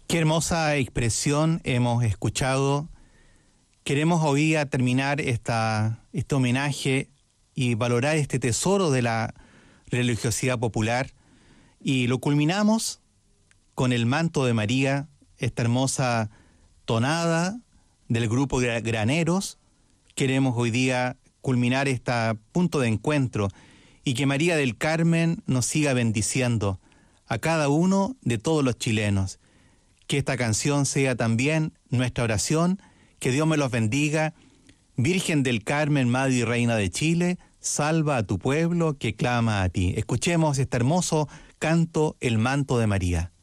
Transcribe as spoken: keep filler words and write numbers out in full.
Qué hermosa expresión hemos escuchado. Queremos hoy día terminar esta, este homenaje y valorar este tesoro de la religiosidad popular, y lo culminamos con el manto de María, esta hermosa tonada del grupo Graneros. Queremos hoy día culminar este punto de encuentro y que María del Carmen nos siga bendiciendo a cada uno de todos los chilenos. Que esta canción sea también nuestra oración. Que Dios me los bendiga. Virgen del Carmen, Madre y Reina de Chile, salva a tu pueblo que clama a ti. Escuchemos este hermoso canto, El manto de María.